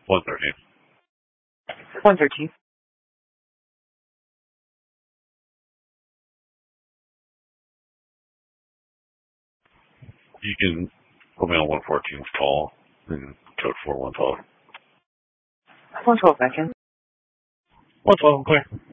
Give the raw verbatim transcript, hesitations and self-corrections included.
one thirteen. one thirteen. You can put me on one fourteen's call and code for one twelve. one twelve back in. one twelve, clear.